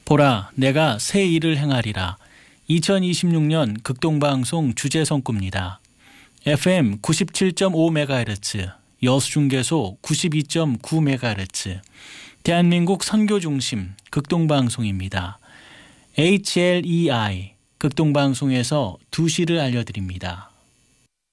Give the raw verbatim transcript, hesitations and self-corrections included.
보라, 내가 새 일을 행하리라. 이천이십육 년 극동방송 주제성구입니다. 에프엠 구십칠 점 오 메가헤르츠, 여수중계소 구십이 점 구 메가헤르츠, 대한민국 선교중심 극동방송입니다. 에이치엘이아이 극동방송에서 두 시를 알려드립니다.